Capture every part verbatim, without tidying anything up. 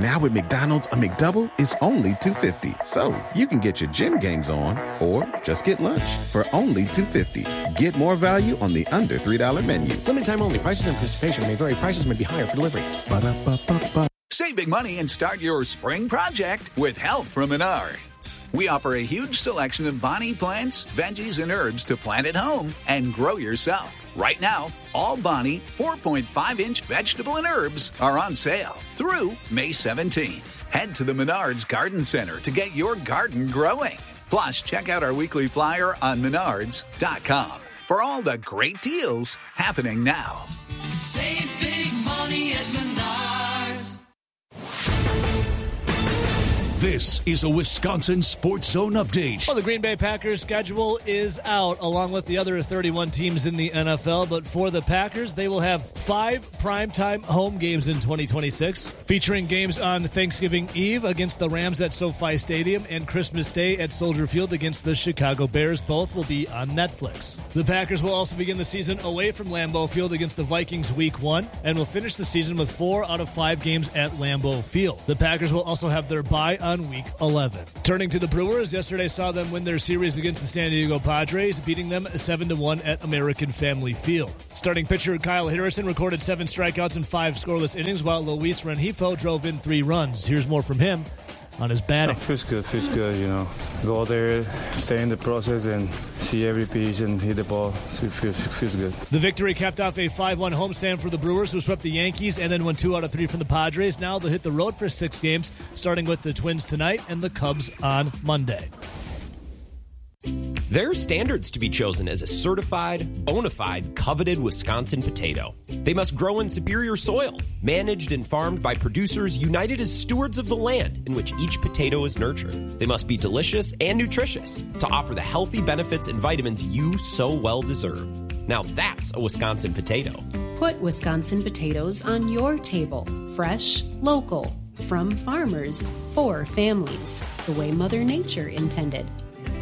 Now at McDonald's, a McDouble is only two dollars and fifty cents. So you can get your gym gains on or just get lunch for only two dollars and fifty cents. Get more value on the under three dollar menu. Limited time only. Prices and participation may vary. Prices may be higher for delivery. Ba-da-ba-ba-ba. Save big money and start your spring project with help from Menards. We offer a huge selection of Bonnie plants, veggies, and herbs to plant at home and grow yourself. Right now, all Bonnie four point five inch vegetable and herbs are on sale through May seventeenth. Head to the Menards Garden Center to get your garden growing. Plus, check out our weekly flyer on menards dot com for all the great deals happening now. Save big money at Menards. This is a Wisconsin Sports Zone update. Well, the Green Bay Packers schedule is out, along with the other thirty-one teams in the N F L. But for the Packers, they will have five primetime home games in twenty twenty-six, featuring games on Thanksgiving Eve against the Rams at SoFi Stadium and Christmas Day at Soldier Field against the Chicago Bears. Both will be on Netflix. The Packers will also begin the season away from Lambeau Field against the Vikings week one and will finish the season with four out of five games at Lambeau Field. The Packers will also have their bye on week eleven. Turning to the Brewers, yesterday saw them win their series against the San Diego Padres, beating them seven to one at American Family Field. Starting pitcher Kyle Harrison recorded seven strikeouts in five scoreless innings, while Luis Rengifo drove in three runs. Here's more from him on his batting. Oh, feels good, feels good, you know. Go there, stay in the process, and see every pitch and hit the ball. So it feels, feels good. The victory capped off a five one homestand for the Brewers, who swept the Yankees and then won two out of three from the Padres. Now they'll hit the road for six games, starting with the Twins tonight and the Cubs on Monday. There are standards to be chosen as a certified, bona fide, coveted Wisconsin potato. They must grow in superior soil, managed and farmed by producers united as stewards of the land in which each potato is nurtured. They must be delicious and nutritious to offer the healthy benefits and vitamins you so well deserve. Now that's a Wisconsin potato. Put Wisconsin potatoes on your table. Fresh, local, from farmers, for families, the way Mother Nature intended.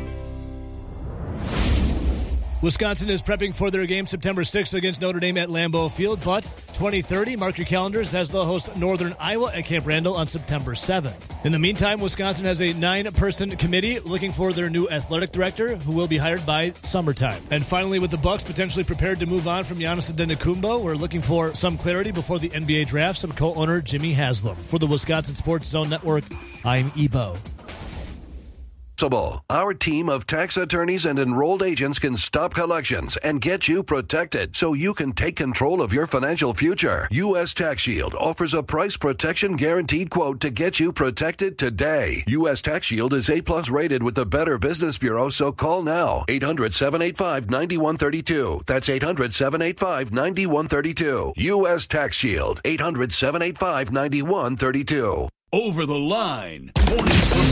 Wisconsin is prepping for their game September sixth against Notre Dame at Lambeau Field, but twenty thirty, mark your calendars as they'll host Northern Iowa at Camp Randall on September seventh. In the meantime, Wisconsin has a nine-person committee looking for their new athletic director, who will be hired by summertime. And finally, with the Bucks potentially prepared to move on from Giannis Antetokounmpo, we're looking for some clarity before the N B A draft. Some co-owner Jimmy Haslam. For the Wisconsin Sports Zone Network, I'm Ebo. Our team of tax attorneys and enrolled agents can stop collections and get you protected so you can take control of your financial future. U S Tax Shield offers a price protection guaranteed quote to get you protected today. U S Tax Shield is A-plus rated with the Better Business Bureau, so call now. eight hundred, seven eight five, nine one three two. That's eight hundred, seven eight five, nine one three two. U S Tax Shield. eight hundred, seven eight five, nine one three two. Over the Line. Mornings from